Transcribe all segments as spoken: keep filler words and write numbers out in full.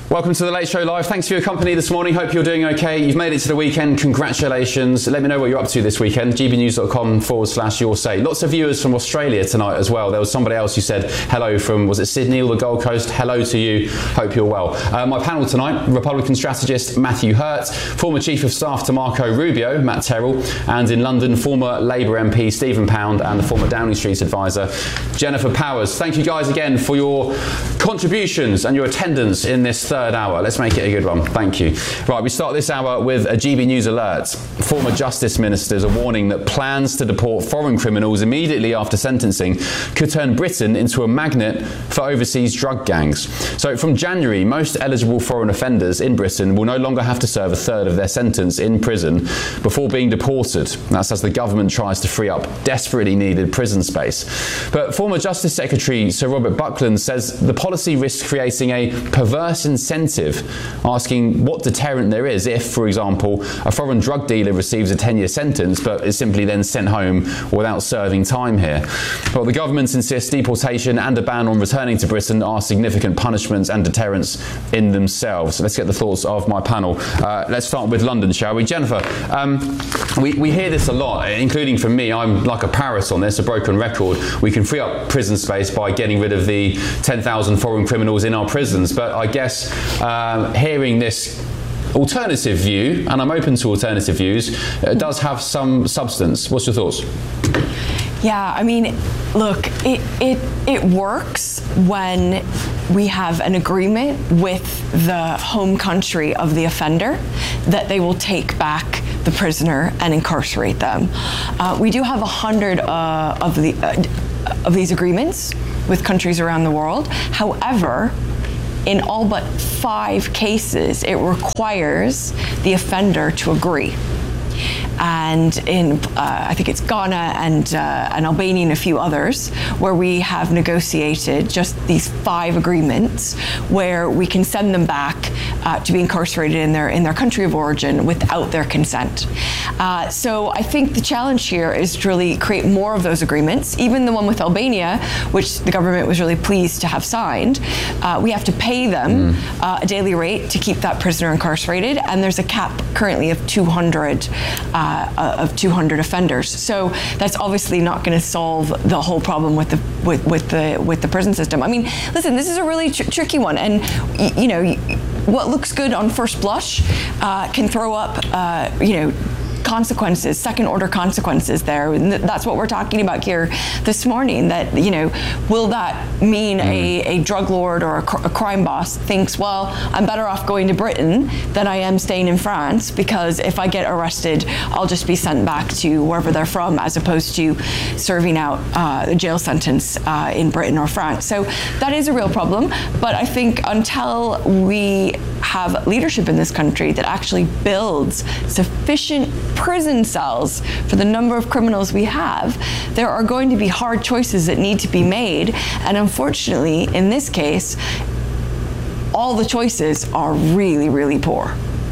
Welcome to the Late Show Live. Thanks for your company this morning. Hope you're doing okay. You've made it to the weekend. Congratulations. Let me know what you're up to this weekend. gbnews.com forward slash your say. Lots of viewers from Australia tonight as well. There was somebody else who said hello from, was it Sydney or the Gold Coast? Hello to you. Hope you're well. Uh, my panel tonight, Republican strategist Matthew Hurt, former Chief of Staff to Marco Rubio, Matt Terrell, and in London, former Labour M P Stephen Pound and the former Downing Street advisor Jennifer Powers. Thank you guys again for your contributions and your attendance in this third hour. Let's make it a good one. Thank you. Right, we start this hour with a G B News alert. Former Justice Ministers are warning that plans to deport foreign criminals immediately after sentencing could turn Britain into a magnet for overseas drug gangs. So from January, most eligible foreign offenders in Britain will no longer have to serve a third of their sentence in prison before being deported. That's as the government tries to free up desperately needed prison space. But former Justice Secretary Sir Robert Buckland says the policy risks creating a perverse incentive, asking what deterrent there is if, for example, a foreign drug dealer receives a ten-year sentence but is simply then sent home without serving time here. Well, the government insists deportation and a ban on returning to Britain are significant punishments and deterrents in themselves. So let's get the thoughts of my panel. Uh, let's start with London, shall we? Jennifer, um, we, we hear this a lot, including from me. I'm like a parrot on this, a broken record. We can free up prison space by getting rid of the ten thousand foreign criminals in our prisons, but I guess um, hearing this alternative view, and I'm open to alternative views, it does have some substance. What's your thoughts? Yeah, I mean, look, it it it works when we have an agreement with the home country of the offender that they will take back the prisoner and incarcerate them. Uh, we do have a hundred uh, of the uh, of these agreements with countries around the world. However, in all but five cases, it requires the offender to agree. And in, uh, I think it's Ghana and, uh, and Albania and a few others, where we have negotiated just these five agreements where we can send them back uh, to be incarcerated in their, in their country of origin without their consent. Uh, so I think the challenge here is to really create more of those agreements. Even the one with Albania, which the government was really pleased to have signed, uh, we have to pay them mm. uh, a daily rate to keep that prisoner incarcerated, and there's a cap currently of two hundred Uh, of two hundred offenders. So that's obviously not going to solve the whole problem with the with, with the with the prison system. I mean, listen, this is a really tr- tricky one, and y- you know, y- what looks good on first blush uh, can throw up, uh, you know, consequences, second order consequences there. And that's what we're talking about here this morning, that, you know, will that mean mm. a, a drug lord or a, cr- a crime boss thinks, well, I'm better off going to Britain than I am staying in France, because if I get arrested, I'll just be sent back to wherever they're from, as opposed to serving out uh, a jail sentence uh, in Britain or France. So that is a real problem. But I think until we have leadership in this country that actually builds sufficient prison cells for the number of criminals we have, there are going to be hard choices that need to be made. And unfortunately, in this case, all the choices are really, really poor.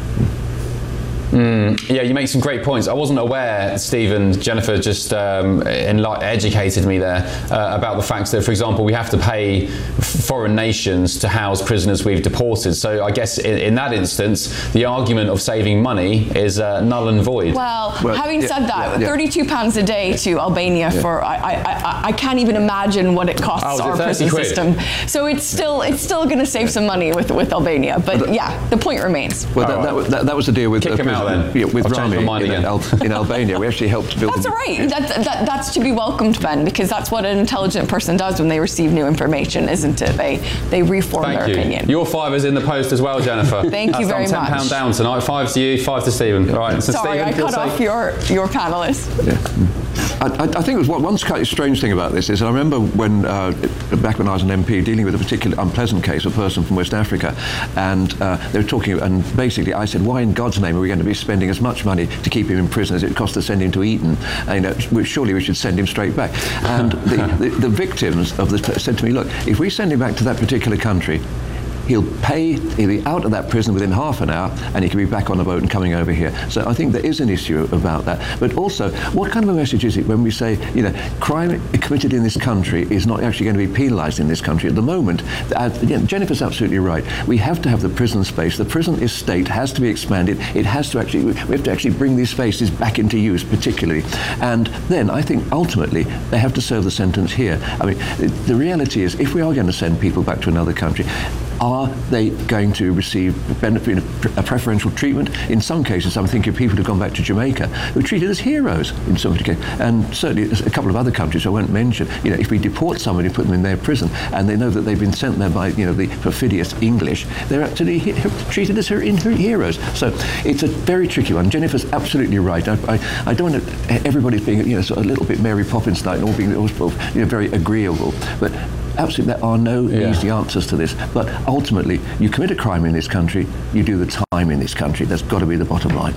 Mm, yeah, you make some great points. I wasn't aware, Stephen, Jennifer just um, enli- educated me there uh, about the fact that, for example, we have to pay f- foreign nations to house prisoners we've deported. So I guess in, in that instance, the argument of saving money is uh, null and void. Well, well having yeah, said that, yeah, yeah. thirty-two pounds a day to Albania yeah. for, I, I, I can't even imagine what it costs oh, our prison quid? system. So it's still it's still going to save some money with, with Albania. But, but yeah, the point remains. Well, that, right. that, that, that was the deal with Kick uh, him out. Then. Yeah, with Rami in, in, Al- in Albania. We actually helped build. That's all right. That, that, that's to be welcomed, Ben, because that's what an intelligent person does when they receive new information, isn't it? They they reform Thank their you. opinion. Your five is in the post as well, Jennifer. Thank that's you very ten much. ten pound down tonight. Five to you, five to Stephen. All right. So Sorry, Stephen, I cut off your your panelists. Yeah. I, I think it was one, one strange thing about this is I remember when uh, back when I was an M P dealing with a particularly unpleasant case, a person from West Africa, and uh, they were talking, and basically I said, why in God's name are we going to be spending as much money to keep him in prison as it costs to send him to Eton? And, you know, surely we should send him straight back. And the, the, the victims of this said to me, look, if we send him back to that particular country, he'll pay, he'll be out of that prison within half an hour, and he can be back on the boat and coming over here. So I think there is an issue about that. But also, what kind of a message is it when we say, you know, crime committed in this country is not actually going to be penalised in this country? At the moment, uh, again, Jennifer's absolutely right. We have to have the prison space. The prison estate has to be expanded. It has to actually, we have to actually bring these spaces back into use, particularly. And then I think ultimately they have to serve the sentence here. I mean, the reality is, if we are going to send people back to another country, are they going to receive benefit of a preferential treatment? In some cases, I'm thinking of people who've gone back to Jamaica who are treated as heroes in some cases, and certainly a couple of other countries I won't mention. You know, if we deport somebody, put them in their prison, and they know that they've been sent there by, you know, the perfidious English, they're actually he- treated as her- heroes. So it's a very tricky one. Jennifer's absolutely right. I, I, I don't want everybody's being, you know, sort of a little bit Mary Poppins like, and all being, all, you know, very agreeable, but absolutely, there are no yeah. easy answers to this. But ultimately, you commit a crime in this country, you do the time in this country. That's got to be the bottom line.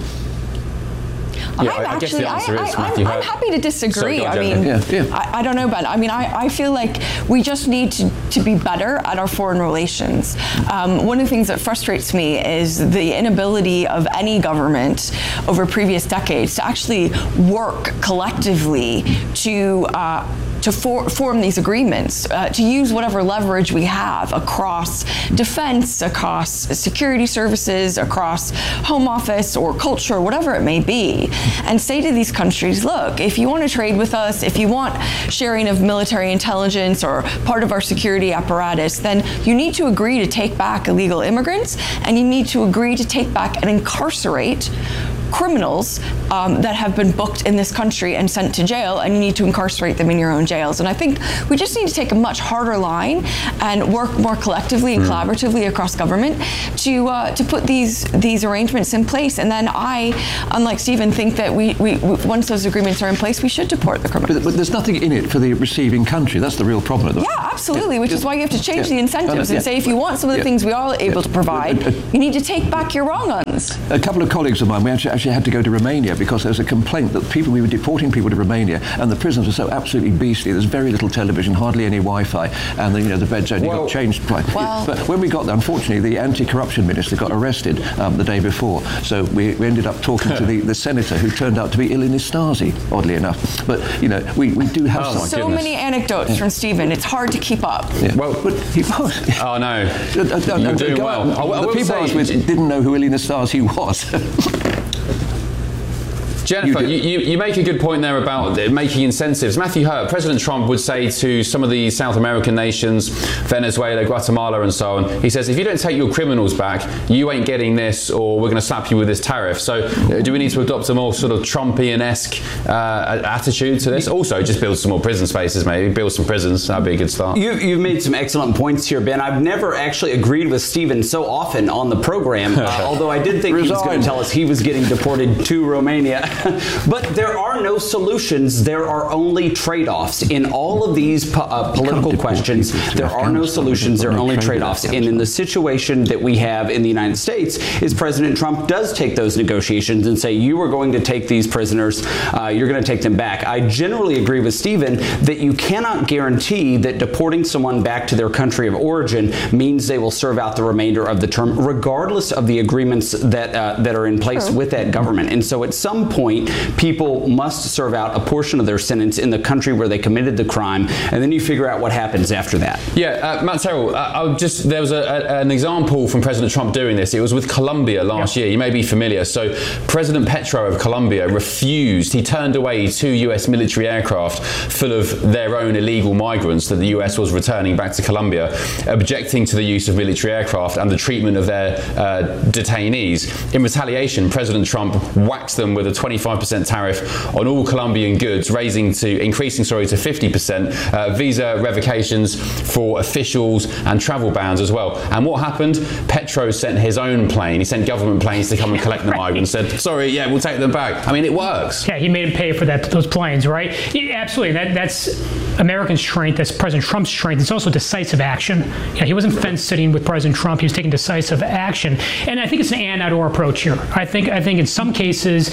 Yeah, I'm I, I guess actually, the answer I, is I, Matthew I'm, I'm happy to disagree. Sorry, I mean, yeah, yeah. I, I don't know, Ben. I mean, I, I feel like we just need to, to be better at our foreign relations. Um, one of the things that frustrates me is the inability of any government over previous decades to actually work collectively to uh, to for, form these agreements, uh, to use whatever leverage we have across defense, across security services, across home office or culture, whatever it may be, and say to these countries, look, if you want to trade with us, if you want sharing of military intelligence or part of our security apparatus, then you need to agree to take back illegal immigrants, and you need to agree to take back and incarcerate criminals um, that have been booked in this country and sent to jail, and you need to incarcerate them in your own jails. And I think we just need to take a much harder line and work more collectively and mm. collaboratively across government to uh, to put these these arrangements in place. And then I, unlike Stephen, think that we, we, we once those agreements are in place, we should deport the criminals. But, but there's nothing in it for the receiving country. That's the real problem. Yeah, absolutely, yeah. which is why you have to change yeah. the incentives yeah. and say, if you want some of the yeah. things we are able yeah. to provide, uh, uh, you need to take back your wrong ones. A couple of colleagues of mine, we actually actually had to go to Romania because there was a complaint that people we were deporting people to Romania, and the prisons were so absolutely beastly. There's very little television, hardly any Wi-Fi, and the, you know the beds only well, got changed twice. Well, but when we got there, unfortunately, the anti-corruption minister got arrested um, the day before. So we, we ended up talking to the, the senator, who turned out to be Ilir Nastase, oddly enough. But you know, we, we do have oh, some. So many anecdotes yeah. from Stephen. It's hard to keep up. Yeah. Well, but he was. Oh no, uh, uh, you're doing well. well. I, I the people I was with didn't know who Ilir Nastase was. Jennifer, you, you, you make a good point there about making incentives. Matthew Hurt, President Trump would say to some of the South American nations, Venezuela, Guatemala and so on, he says, if you don't take your criminals back, you ain't getting this, or we're going to slap you with this tariff. So uh, do we need to adopt a more sort of Trumpian-esque uh, attitude to this? Also, just build some more prison spaces, maybe. Build some prisons. That'd be a good start. You've, you've made some excellent points here, Ben. I've never actually agreed with Stephen so often on the program, uh, although I did think Resign. he was going to tell us he was getting deported to Romania. But there are no solutions. There are only trade-offs. In all of these po- uh, political questions, there are no solutions. There are only trade-offs. And in the situation that we have in the United States is President Trump does take those negotiations and say, you are going to take these prisoners, uh, you're going to take them back. I generally agree with Stephen that you cannot guarantee that deporting someone back to their country of origin means they will serve out the remainder of the term, regardless of the agreements that uh, that are in place True. with that government. And so at some point, people must serve out a portion of their sentence in the country where they committed the crime, and then you figure out what happens after that. Yeah, uh, Matt Terrell, uh, I'll just there was a, a, an example from President Trump doing this. It was with Colombia last yep. year. You may be familiar. So President Petro of Colombia refused. He turned away two U S military aircraft full of their own illegal migrants that the U S was returning back to Colombia, objecting to the use of military aircraft and the treatment of their uh, detainees. In retaliation, President Trump whacks them with a twenty-five percent tariff on all Colombian goods, raising to increasing sorry to fifty percent, uh, visa revocations for officials and travel bans as well. And what happened? Petro sent his own plane. He sent government planes to come and collect the migrants. Said, "Sorry, yeah, we'll take them back." I mean, it works. Yeah, he made him pay for that those planes, right? Yeah, absolutely. That that's American strength. That's President Trump's strength. It's also decisive action. Yeah, he wasn't fence sitting with President Trump. He was taking decisive action. And I think it's an and not or approach here. I think I think in some cases you're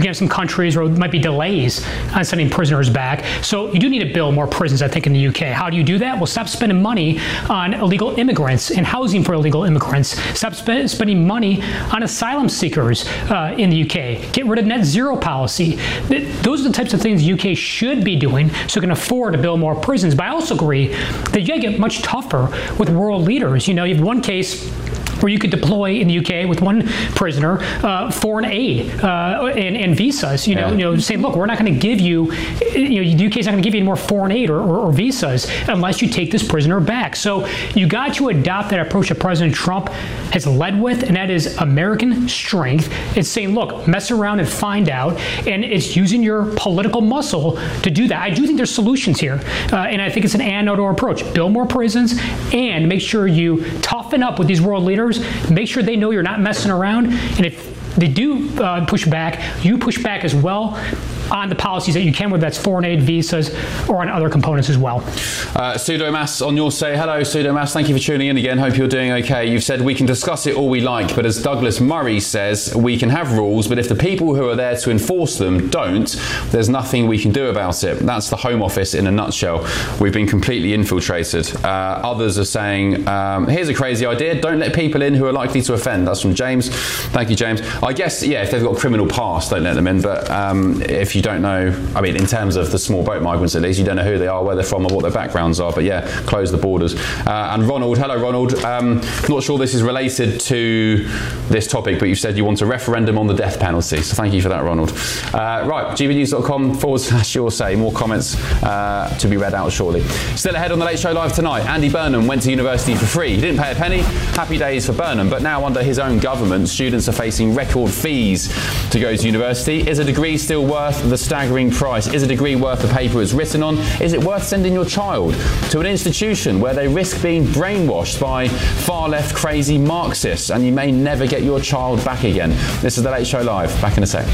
have some countries where there might be delays on sending prisoners back. So you do need to build more prisons, I think, in the U K. How do you do that? Well, stop spending money on illegal immigrants and housing for illegal immigrants. Stop sp- spending money on asylum seekers uh, in the U K. Get rid of net zero policy. Those are the types of things the U K should be doing so it can afford to build more prisons. But I also agree that you gotta get much tougher with world leaders. You know, you have one case where you could deploy in the U K with one prisoner uh, foreign aid uh, and, and visas. You know, yeah. you know, saying, look, we're not going to give you, you know, the U K's not going to give you any more foreign aid or, or, or visas unless you take this prisoner back. So you got to adopt that approach that President Trump has led with, and that is American strength. It's saying, look, mess around and find out, and it's using your political muscle to do that. I do think there's solutions here, uh, and I think it's an and or approach. Build more prisons and make sure you toughen up with these world leaders. Make sure they know you're not messing around, and if they do uh, push back, you push back as well on the policies that you can, whether that's foreign aid, visas, or on other components as well. Uh, Pseudomas on your say. Hello, Pseudomas. Thank you for tuning in again. Hope you're doing okay. You've said we can discuss it all we like, but as Douglas Murray says, we can have rules, but if the people who are there to enforce them don't, there's nothing we can do about it. That's the Home Office in a nutshell. We've been completely infiltrated. Uh, others are saying, um, here's a crazy idea. Don't let people in who are likely to offend. That's from James. Thank you, James. I guess, yeah, if they've got a criminal past, don't let them in. But um, if you don't know, I mean, in terms of the small boat migrants at least, you don't know who they are, where they're from, or what their backgrounds are. But yeah, close the borders. Uh, and Ronald, hello, Ronald. Um, not sure this is related to this topic, but you said you want a referendum on the death penalty. So thank you for that, Ronald. Uh, right, gbnews.com forward slash your say. More comments uh, to be read out shortly. Still ahead on The Late Show Live tonight, Andy Burnham went to university for free. He didn't pay a penny. Happy days for Burnham. But now under his own government, students are facing record fees to go to university. Is a degree still worth the staggering price? Is a degree worth the paper it's written on? Is it worth sending your child to an institution where they risk being brainwashed by far-left crazy Marxists and you may never get your child back again? This is The Late Show Live. Back in a sec.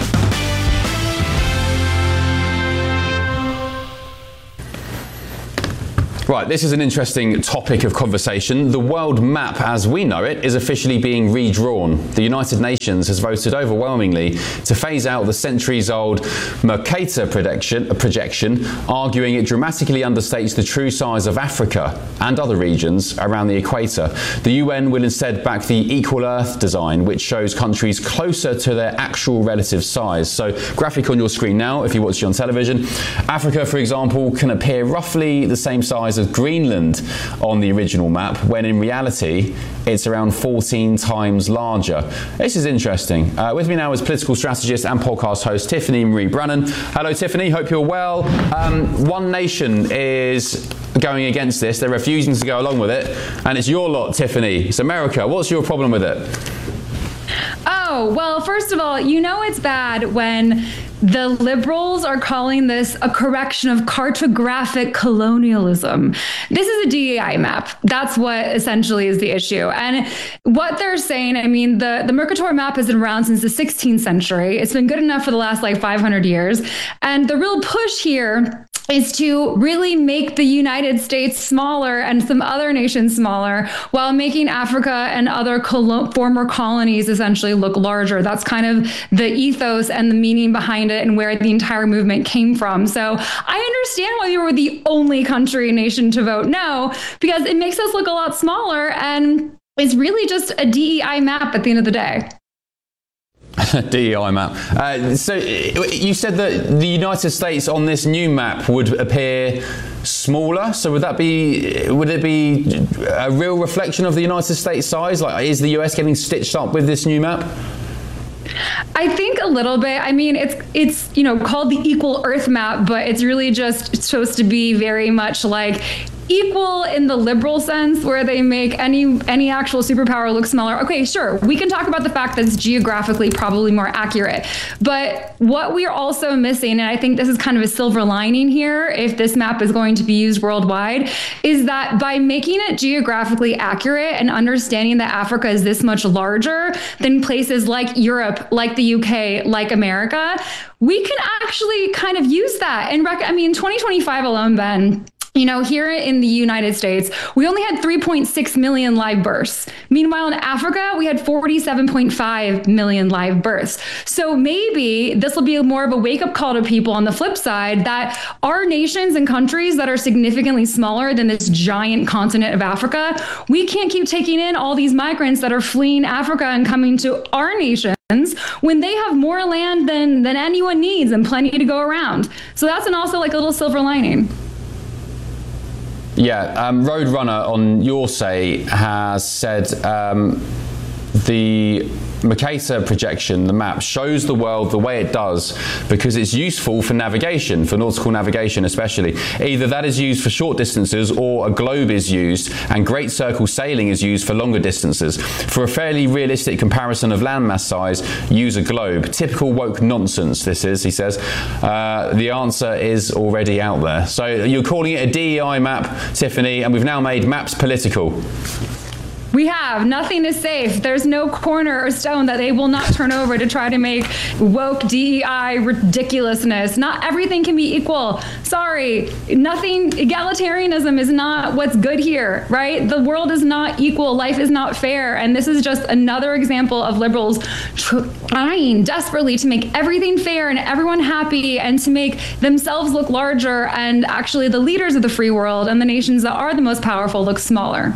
Right, this is an interesting topic of conversation. The world map as we know it is officially being redrawn. The United Nations has voted overwhelmingly to phase out the centuries-old Mercator projection, projection, arguing it dramatically understates the true size of Africa and other regions around the equator. The U N will instead back the Equal Earth design, which shows countries closer to their actual relative size. So, graphic on your screen now, if you watch it on television. Africa, for example, can appear roughly the same size of Greenland on the original map, when in reality it's around fourteen times larger. This is interesting. Uh, with me now is political strategist and podcast host Tiffany Marie Brannan. Hello, Tiffany. Hope you're well. Um, One Nation is going against this. They're refusing to go along with it, and it's your lot, Tiffany. It's America. What's your problem with it? Oh, well, first of all, you know it's bad when the liberals are calling this a correction of cartographic colonialism. This is a D E I map. That's what essentially is the issue. And what they're saying, I mean, the, the Mercator map has been around since the sixteenth century. It's been good enough for the last like five hundred years. And the real push here is to really make the United States smaller and some other nations smaller, while making Africa and other colo- former colonies essentially look larger. That's kind of the ethos and the meaning behind it and where the entire movement came from. So I understand why you were the only country nation to vote no, because it makes us look a lot smaller, and it's really just a D E I map at the end of the day. D E I map. Uh, so you said that the United States on this new map would appear smaller. So would that be, would it be a real reflection of the United States size? Like, is the U S getting stitched up with this new map? I think a little bit. I mean, it's, it's, you know, called the Equal Earth map, but it's really just supposed to be very much like equal in the liberal sense, where they make any any actual superpower look smaller. Okay, sure, we can talk about the fact that it's geographically probably more accurate. But what we are also missing, and I think this is kind of a silver lining here, if this map is going to be used worldwide, is that by making it geographically accurate and understanding that Africa is this much larger than places like Europe, like the U K, like America, we can actually kind of use that. And rec- I mean, twenty twenty-five alone, Ben, You know, here in the United States, we only had three point six million live births. Meanwhile, in Africa, we had forty-seven point five million live births. So maybe this will be more of a wake-up call to people on the flip side that our nations and countries that are significantly smaller than this giant continent of Africa, we can't keep taking in all these migrants that are fleeing Africa and coming to our nations when they have more land than, than anyone needs and plenty to go around. So that's an also like a little silver lining. Yeah, um, Roadrunner on Your Say has said um, the Mercator projection, the map, shows the world the way it does because it's useful for navigation, for nautical navigation especially. Either that is used for short distances or a globe is used and great circle sailing is used for longer distances. For a fairly realistic comparison of landmass size, use a globe. Typical woke nonsense this is, he says. Uh, the answer is already out there. So you're calling it a D E I map, Tiffany, and we've now made maps political. We have. Nothing is safe. There's no corner or stone that they will not turn over to try to make woke D E I ridiculousness. Not everything can be equal. Sorry. Nothing. Egalitarianism is not what's good here, right? The world is not equal. Life is not fair. And this is just another example of liberals trying desperately to make everything fair and everyone happy and to make themselves look larger and actually the leaders of the free world and the nations that are the most powerful look smaller.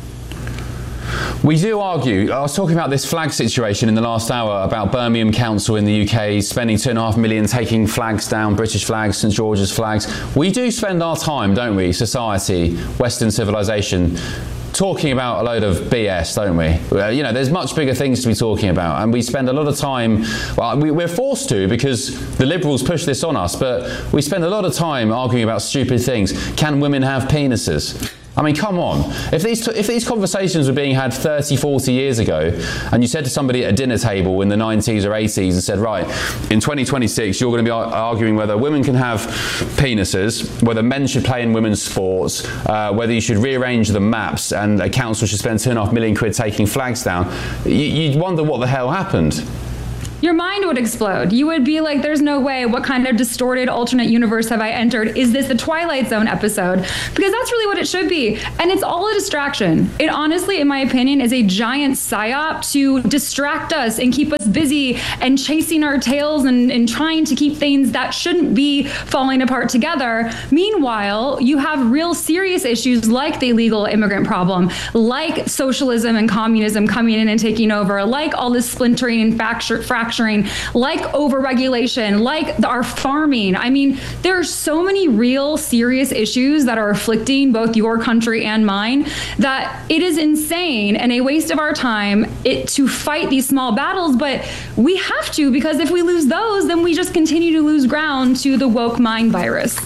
We do argue, I was talking about this flag situation in the last hour about Birmingham Council in the U K spending two and a half million taking flags down, British flags, St George's flags. We do spend our time, don't we, society, Western civilization, talking about a load of B S, don't we? Well, you know, there's much bigger things to be talking about, and we spend a lot of time, well, we, we're forced to because the liberals push this on us, but we spend a lot of time arguing about stupid things. Can women have penises? I mean, come on. If these if these conversations were being had thirty, forty years ago, and you said to somebody at a dinner table in the nineties or eighties and said, right, in twenty twenty-six, you're going to be arguing whether women can have penises, whether men should play in women's sports, uh, whether you should rearrange the maps and a council should spend two and a half million quid taking flags down, you, you'd wonder what the hell happened. Your mind would explode. You would be like, there's no way. What kind of distorted alternate universe have I entered? Is this a Twilight Zone episode? Because that's really what it should be. And it's all a distraction. It honestly, in my opinion, is a giant psyop to distract us and keep us busy and chasing our tails and, and trying to keep things that shouldn't be falling apart together. Meanwhile, you have real serious issues like the illegal immigrant problem, like socialism and communism coming in and taking over, like all this splintering and fracture, fracture like overregulation, like the, our farming. I mean, there are so many real serious issues that are afflicting both your country and mine that it is insane and a waste of our time it, to fight these small battles, but we have to, because if we lose those, then we just continue to lose ground to the woke mind virus.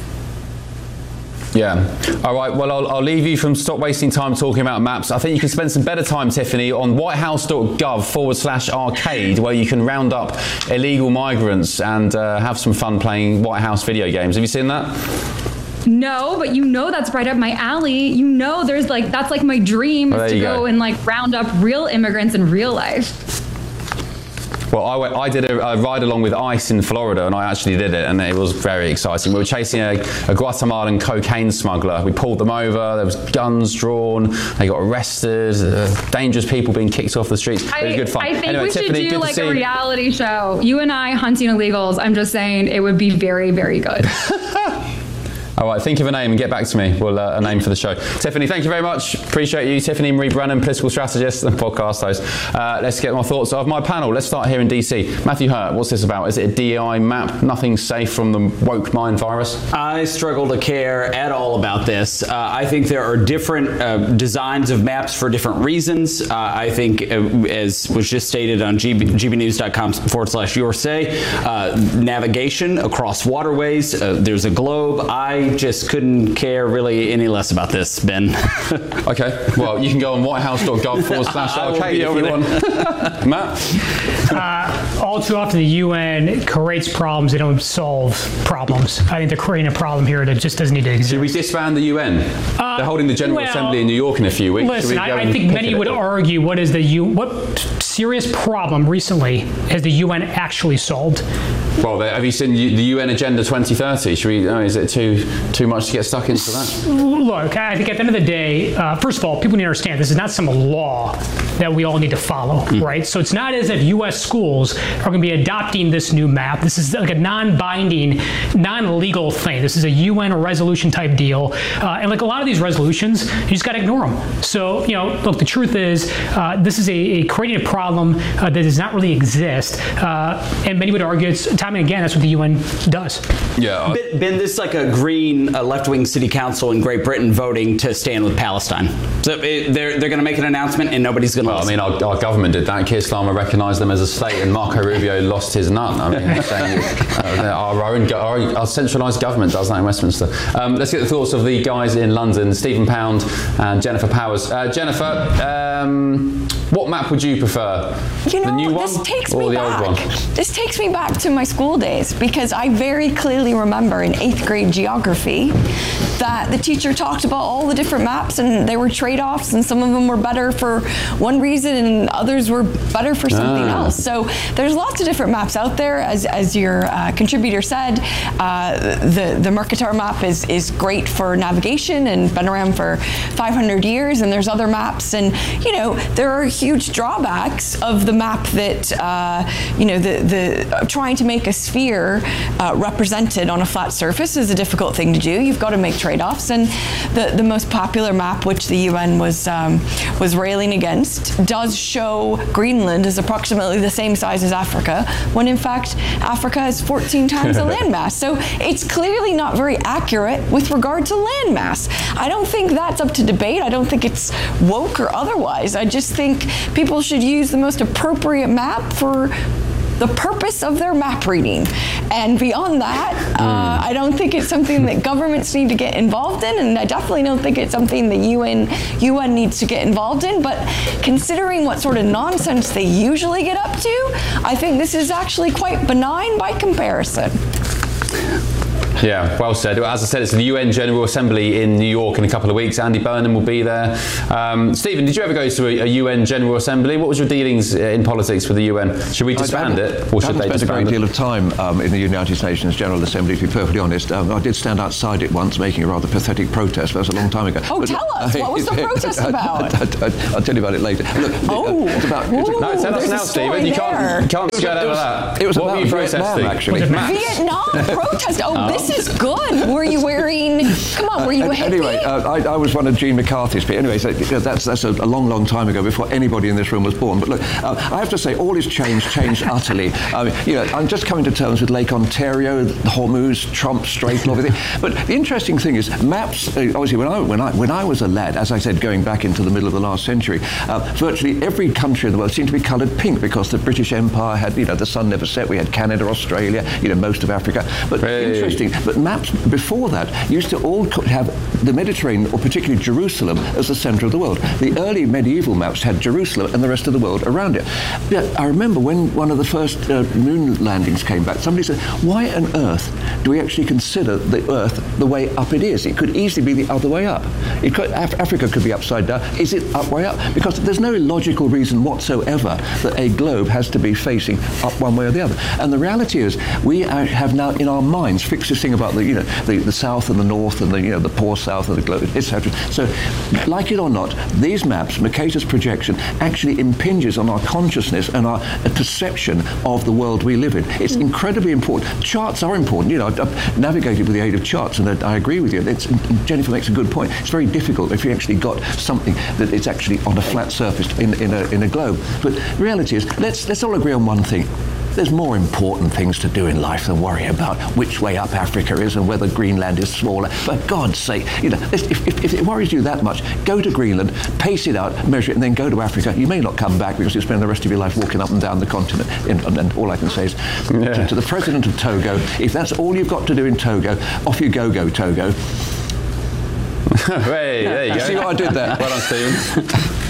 Yeah. All right. Well, I'll, I'll leave you from stop wasting time talking about maps. I think you can spend some better time, Tiffany, on whitehouse.gov forward slash arcade, where you can round up illegal migrants and uh, have some fun playing White House video games. Have you seen that? No, but you know that's right up my alley. You know there's like, that's like my dream well, is to go, go and like round up real immigrants in real life. Well, I, went, I did a, a ride along with ICE in Florida, and I actually did it, and it was very exciting. We were chasing a, a Guatemalan cocaine smuggler. We pulled them over. There was guns drawn. They got arrested. Uh, dangerous people being kicked off the streets. It was good fun. I think anyway, we Tiffany, should do like a you. reality show. You and I hunting illegals. I'm just saying it would be very, very good. All right, think of a name and get back to me. We'll uh, a name for the show. Tiffany, thank you very much. Appreciate you. Tiffany Marie Brennan, political strategist and podcast host. Uh, let's get my thoughts of my panel. Let's start here in D C. Matthew Hurt, what's this about? Is it a D E I map? Nothing safe from the woke mind virus? I struggle to care at all about this. Uh, I think there are different uh, designs of maps for different reasons. Uh, I think, uh, as was just stated on G B news dot com forward slash your say, uh, navigation across waterways. Uh, there's a globe. I just couldn't care really any less about this, Ben. Okay, well, you can go on whitehouse.gov forward slash arcade if you want. Matt? Uh, all too often the U N creates problems, they don't solve problems. I think they're creating a problem here that just doesn't need to exist. Should we disband the U N? Uh, They're holding the General well, Assembly in New York in a few weeks. Listen, I, I think many would argue what is the U what serious problem recently has the U N actually solved? Well, have you seen the U N Agenda twenty thirty? Should we? Oh, is it too too much to get stuck into that? Look, I think at the end of the day, uh, first of all, people need to understand this is not some law that we all need to follow, mm. right? So it's not as if U S schools are going to be adopting this new map. This is like a non-binding, non-legal thing. This is a U N resolution type deal, uh, and like a lot of these resolutions, you just got to ignore them. So you know, look, the truth is, uh, this is a, a creating a problem uh, that does not really exist, uh, and many would argue it's time and again that's what the U N does. Yeah. Ben, ben this is like a Green uh, left-wing city council in Great Britain voting to stand with Palestine. So it, they're they're going to make an announcement and nobody's going to. Well, listen. I mean, our, our government did that. Keir Starmer recognised them as a state, and Marco Rubio lost his nut. I mean, saying, uh, our own our, our centralised government does that in Westminster. Um, let's get the thoughts of the guys in London, Stephen Pound and Jennifer Powers. Uh, Jennifer, um, what map would you prefer? You know, the new this one takes or me the back. old one? This takes me back to my school days, because I very clearly remember in eighth grade geography that the teacher talked about all the different maps, and there were trade-offs, and some of them were better for one reason and others were better for something ah. else. So there's lots of different maps out there. As, as your uh, contributor said, uh, the, the Mercator map is, is great for navigation and been around for five hundred years, and there's other maps, and you know, there are huge drawbacks of the map that, uh, you know, the, the uh, trying to make a sphere uh, represented on a flat surface is a difficult thing to do. You've got to make trade-offs, and the, the most popular map, which the U N was um, was railing against, does show Greenland as approximately the same size as Africa, when in fact Africa is fourteen times the landmass. So it's clearly not very accurate with regard to landmass. I don't think that's up to debate. I don't think it's woke or otherwise. I just think people should use the most appropriate map for the purpose of their map reading. And beyond that, mm. uh, I don't think it's something that governments need to get involved in, and I definitely don't think it's something the U N, U N needs to get involved in. But considering what sort of nonsense they usually get up to, I think this is actually quite benign by comparison. Yeah, well said. As I said, it's the U N General Assembly in New York in a couple of weeks. Andy Burnham will be there. Um, Stephen, did you ever go to a, a U N General Assembly? What was your dealings in politics with the U N? Should we disband it, or should they disband it? I haven't spent a great deal of time um, in the United Nations General Assembly, to be perfectly honest. Um, I did stand outside it once, making a rather pathetic protest. That was a long time ago. Oh, but, tell us. Uh, what was the protest about? I, I, I, I'll tell you about it later. Look, oh, it's about, it's Ooh, a, no, tell us now, Stephen. You can't, you can't skirt over that. It was what about were you Vietnam, protesting? actually. Vietnam protest. Oh, oh, this is good. Were you wearing? Come on, were you a hippie? Anyway, uh, I, I was one of Gene McCarthy's people. Anyway, so that's that's a, a long, long time ago, before anybody in this room was born. But look, uh, I have to say, all is changed, changed utterly. I mean, you know, I'm just coming to terms with Lake Ontario, the Hormuz, Trump Strait, and everything. But the interesting thing is, maps. Uh, obviously, when I when I when I was a lad, as I said, going back into the middle of the last century, uh, virtually every country in the world seemed to be coloured pink, because the British Empire had, you know, the sun never set. We had Canada, Australia, you know, most of Africa. But hey. interesting. But maps before that used to all have the Mediterranean, or particularly Jerusalem, as the centre of the world. The early medieval maps had Jerusalem and the rest of the world around it. Yeah, I remember when one of the first uh, moon landings came back, somebody said, why on earth do we actually consider the Earth the way up it is? It could easily be the other way up. It could, Af- Africa could be upside down. Is it up way up? Because there's no logical reason whatsoever that a globe has to be facing up one way or the other. And the reality is, we have now in our minds fixed this thing about the, you know, the, the south and the north, and the, you know, the poor south of the globe, et cetera. So, like it or not, these maps, Mercator's projection, actually impinges on our consciousness and our perception of the world we live in. It's incredibly important. Charts are important. You know, I've navigated with the aid of charts, and I agree with you. It's, Jennifer makes a good point. It's very difficult if you actually got something that is actually on a flat surface in, in, a, in a globe. But the reality is, let's let's all agree on one thing. There's more important things to do in life than worry about which way up Africa is and whether Greenland is smaller. For God's sake, you know, if, if, if it worries you that much, go to Greenland, pace it out, measure it, and then go to Africa. You may not come back, because you'll spend the rest of your life walking up and down the continent. And, and, and all I can say is, yeah. to, to the president of Togo, if that's all you've got to do in Togo, off you go, go Togo. Hey, there you go. See what I did there? Well done, Stephen.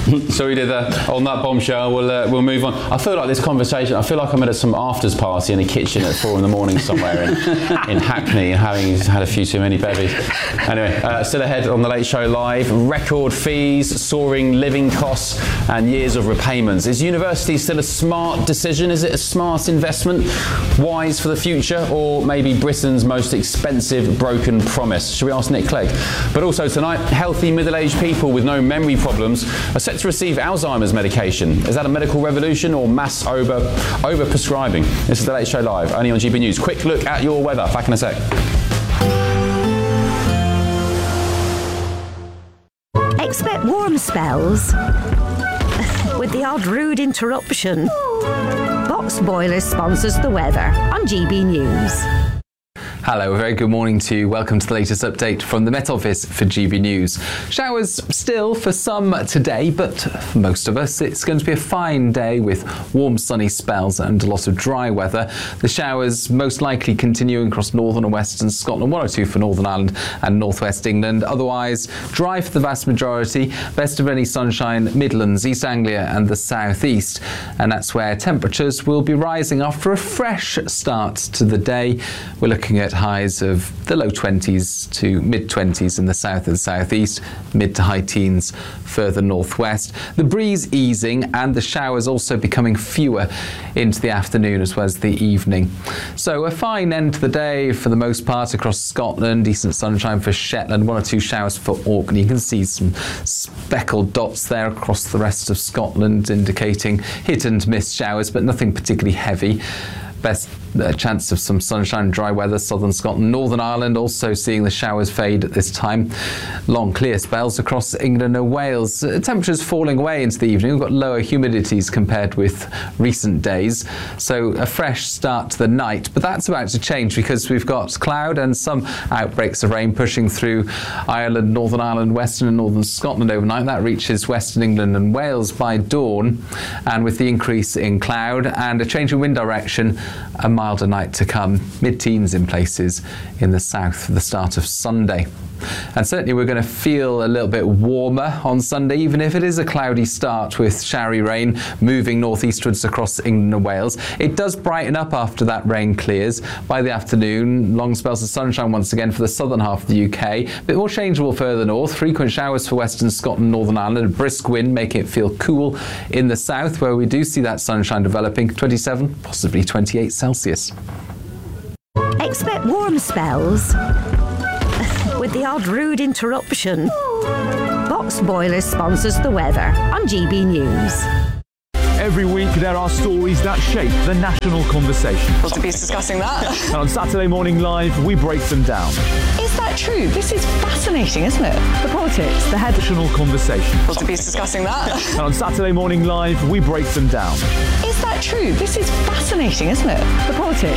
So we did that. On that bombshell, we'll uh, we'll move on. I feel like this conversation, I feel like I'm at some afters party in a kitchen at four in the morning somewhere in, in Hackney, having had a few too many bevies. Anyway, uh, still ahead on the Late Show Live, record fees, soaring living costs and years of repayments. Is university still a smart decision? Is it a smart investment? Wise for the future? Or maybe Britain's most expensive broken promise? Should we ask Nick Clegg? But also tonight, healthy middle-aged people with no memory problems are set to receive Alzheimer's medication. Is that a medical revolution or mass over over prescribing? This is the Late Show Live, only on G B News. Quick look at your weather. Back in a sec. Expect warm spells with the odd rude interruption. Box Boilers sponsors the weather on G B News. Hello, a very good morning to you. Welcome to the latest update from the Met Office for G B News. Showers still for some today, but for most of us it's going to be a fine day with warm sunny spells and a lot of dry weather. The showers most likely continuing across northern and western Scotland, one or two for Northern Ireland and northwest England. Otherwise dry for the vast majority, best of any sunshine Midlands, East Anglia and the southeast. And that's where temperatures will be rising after a fresh start to the day. We're looking at highs of the low twenties to mid twenties in the south and southeast, mid to high teens further northwest. The breeze easing and the showers also becoming fewer into the afternoon as well as the evening. So a fine end to the day for the most part across Scotland, decent sunshine for Shetland, one or two showers for Orkney. You can see some speckled dots there across the rest of Scotland indicating hit and miss showers, but nothing particularly heavy. Best uh, chance of some sunshine and dry weather, southern Scotland, Northern Ireland also seeing the showers fade at this time. Long clear spells across England and Wales. Uh, temperatures falling away into the evening. We've got lower humidities compared with recent days. So a fresh start to the night, but that's about to change because we've got cloud and some outbreaks of rain pushing through Ireland, Northern Ireland, Western and Northern Scotland overnight. That reaches Western England and Wales by dawn. And with the increase in cloud and a change in wind direction, a milder night to come, mid-teens in places in the south for the start of Sunday. And certainly we're going to feel a little bit warmer on Sunday, even if it is a cloudy start with showery rain moving northeastwards across England and Wales. It does brighten up after that rain clears. By the afternoon, long spells of sunshine once again for the southern half of the U K. A bit more changeable further north. Frequent showers for western Scotland, Northern Ireland. A brisk wind making it feel cool in the south, where we do see that sunshine developing. twenty-seven, possibly twenty-eight Celsius. Expect warm spells with the odd rude interruption. Box Boilers sponsors the weather on G B News. Every week there are stories that shape the national conversation. We'll be discussing that. And on Saturday Morning Live, we break them down. Is that true? This is fascinating, isn't it? The politics, the head national conversation. We'll be discussing that. And on Saturday Morning Live, we break them down. Is that true? This is fascinating, isn't it? The politics,